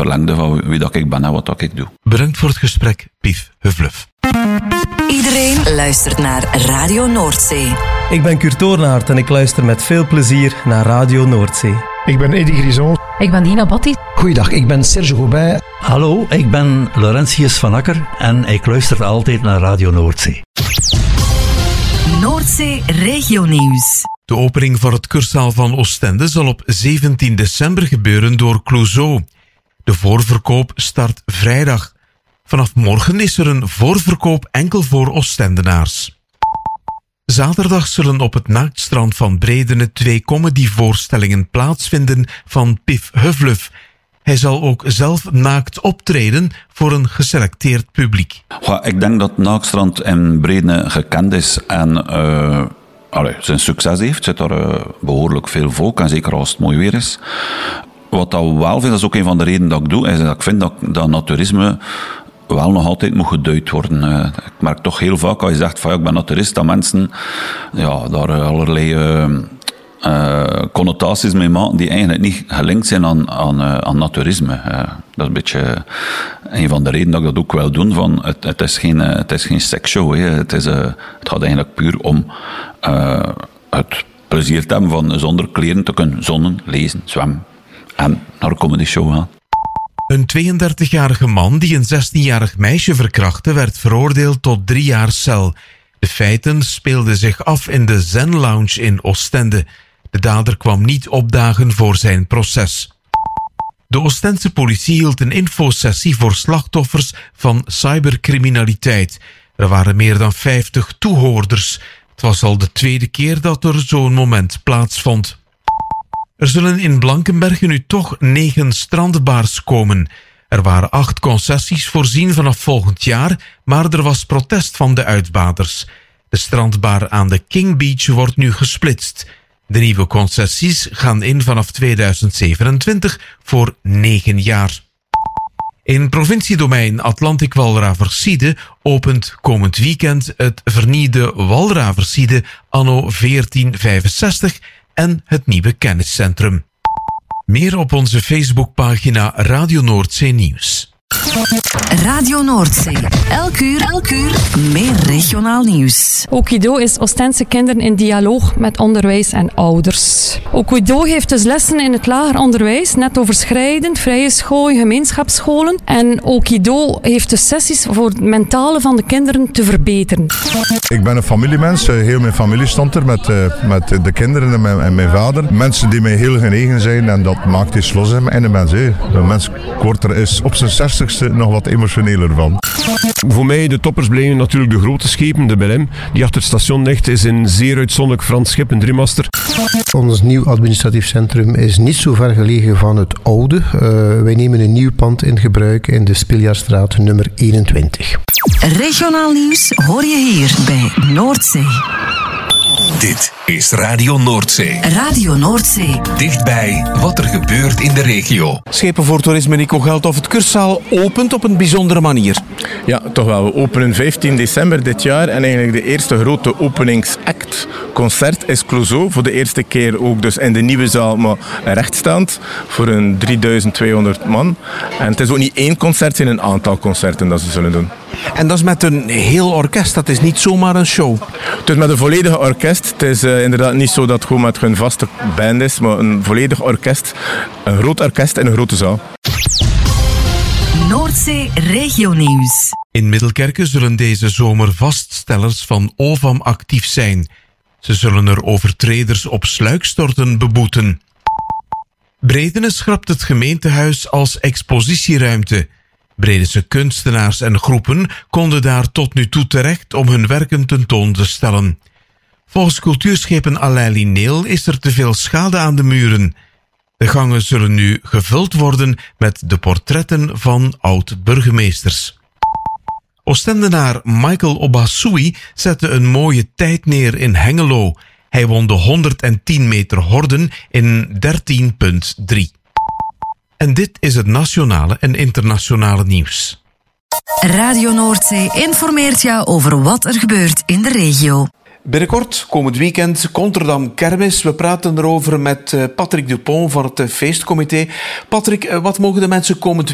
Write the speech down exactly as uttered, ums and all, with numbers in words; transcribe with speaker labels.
Speaker 1: verlengde van wie dat ik ben en wat dat ik doe.
Speaker 2: Bedankt voor het gesprek, Pief Huvluf.
Speaker 3: Iedereen luistert naar Radio Noordzee.
Speaker 4: Ik ben Kurt Toornaert en ik luister met veel plezier naar Radio Noordzee.
Speaker 5: Ik ben Eddy Grison.
Speaker 6: Ik ben Dina Batti.
Speaker 7: Goeiedag, ik ben Serge Gobin.
Speaker 8: Hallo, ik ben Laurentius van Akker en ik luister altijd naar Radio Noordzee.
Speaker 3: Noordzee Regionieuws.
Speaker 2: De opening van het Kursaal van Oostende zal op zeventien december gebeuren door Clouseau. De voorverkoop start vrijdag. Vanaf morgen is er een voorverkoop enkel voor Oostendenaars. Zaterdag zullen op het naaktstrand van Bredene twee comedyvoorstellingen plaatsvinden van Pief Huvluf. Hij zal ook zelf naakt optreden voor een geselecteerd publiek.
Speaker 1: Ja, ik denk dat Naaktstrand in Bredene gekend is en uh, allee, zijn succes heeft. Zit er uh, behoorlijk veel volk en zeker als het mooi weer is. Wat dat wel vind, dat is ook een van de redenen dat ik doe, is dat ik vind dat, dat naturisme wel nog altijd moet geduid worden. Uh, ik merk toch heel vaak, als je zegt van ja, ik ben naturist, dat mensen ja, daar uh, allerlei uh, uh, connotaties mee maken die eigenlijk niet gelinkt zijn aan, aan, uh, aan naturisme. Uh, dat is een beetje uh, een van de redenen dat ik dat ook wil doen. Van, het, het, is geen, uh, het is geen seksshow. Hè. Het, is, uh, het gaat eigenlijk puur om uh, het plezier te hebben van zonder kleren te kunnen zonnen, lezen, zwemmen en naar een comedy show gaan.
Speaker 2: Een tweeëndertigjarige man die een zestienjarig meisje verkrachtte werd veroordeeld tot drie jaar cel. De feiten speelden zich af in de Zen Lounge in Oostende. De dader kwam niet opdagen voor zijn proces. De Oostense politie hield een infosessie voor slachtoffers van cybercriminaliteit. Er waren meer dan vijftig toehoorders. Het was al de tweede keer dat er zo'n moment plaatsvond. Er zullen in Blankenberge nu toch negen strandbars komen. Er waren acht concessies voorzien vanaf volgend jaar, maar er was protest van de uitbaters. De strandbar aan de King Beach wordt nu gesplitst. De nieuwe concessies gaan in vanaf tweeduizend zevenentwintig voor negen jaar. In provinciedomein Atlantic Walraversiede opent komend weekend het vernieuwde Walraversiede anno veertien vijfenzestig en het nieuwe kenniscentrum. Meer op onze Facebookpagina Radio Noordzee Nieuws.
Speaker 3: Radio Noordzee. Elk uur, elk uur meer regionaal nieuws.
Speaker 6: Okido is Oostense kinderen in dialoog met onderwijs en ouders. Okido geeft dus lessen in het lager onderwijs, net overschrijdend, vrije school, gemeenschapsscholen. En Okido heeft dus sessies voor het mentale van de kinderen te verbeteren.
Speaker 5: Ik ben een familiemens. Heel mijn familie stond er met, uh, met de kinderen en mijn, en mijn vader. Mensen die mij heel genegen zijn en dat maakt iets los in me. En een mens, een mens korter is op zijn zestigste nog wat emotioneler van.
Speaker 9: Voor mij, de toppers blijven natuurlijk de grote schepen, de B L M, die achter het station ligt, is een zeer uitzonderlijk Frans schip, een driemaster.
Speaker 7: Ons nieuw administratief centrum is niet zo ver gelegen van het oude. Uh, wij nemen een nieuw pand in gebruik in de Spiljaarstraat nummer eenentwintig.
Speaker 3: Regionaal nieuws hoor je hier bij Noordzee.
Speaker 10: Dit is Radio Noordzee.
Speaker 3: Radio Noordzee.
Speaker 10: Dichtbij wat er gebeurt in de regio.
Speaker 11: Schepen voor toerisme Nico Geldhof. Het Kursaal opent op een bijzondere manier.
Speaker 12: Ja, toch wel. We openen vijftien december dit jaar en eigenlijk de eerste grote openingsact concert is Clouseau. Voor de eerste keer ook dus in de nieuwe zaal, maar rechtstaand voor een drieduizend tweehonderd man. En het is ook niet één concert, het zijn een aantal concerten dat ze zullen doen.
Speaker 11: En dat is met een heel orkest, dat is niet zomaar een show.
Speaker 12: Het is met een volledige orkest. Het is uh, inderdaad niet zo dat het gewoon met een vaste band is, maar een volledig orkest. Een groot orkest in een grote zaal.
Speaker 3: Noordzee Regionieuws.
Speaker 2: In Middelkerke zullen deze zomer vaststellers van O V A M actief zijn. Ze zullen er overtreders op sluikstorten beboeten. Bredene schrapt het gemeentehuis als expositieruimte. Bredense kunstenaars en groepen konden daar tot nu toe terecht om hun werken tentoon te stellen. Volgens cultuurschepen Alain Lineel is er te veel schade aan de muren. De gangen zullen nu gevuld worden met de portretten van oud-burgemeesters. Oostendenaar Michael Obasui zette een mooie tijd neer in Hengelo. Hij won de honderdtien meter horden in dertien komma drie. En dit is het nationale en internationale nieuws.
Speaker 3: Radio Noordzee informeert jou over wat er gebeurt in de regio.
Speaker 11: Binnenkort, komend weekend, Conterdam Kermis. We praten erover met Patrick Dupont van het feestcomité. Patrick, wat mogen de mensen komend